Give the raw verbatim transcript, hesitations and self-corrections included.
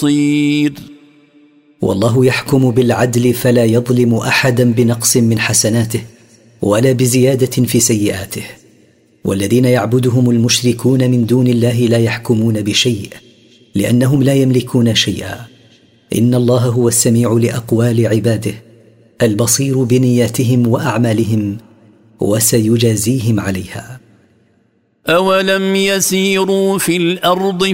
طير. والله يحكم بالعدل فلا يظلم أحدا بنقص من حسناته ولا بزيادة في سيئاته. والذين يعبدهم المشركون من دون الله لا يحكمون بشيء لأنهم لا يملكون شيئا. إن الله هو السميع لأقوال عباده البصير بنياتهم وأعمالهم وسيجازيهم عليها. أولم يسيروا في الأرض